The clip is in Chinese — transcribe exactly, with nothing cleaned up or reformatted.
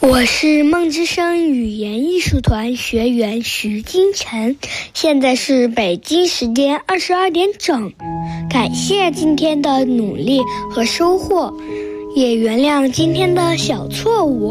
我是梦之声语言艺术团学员徐金晨，现在是北京时间二十二点整。感谢今天的努力和收获，也原谅今天的小错误。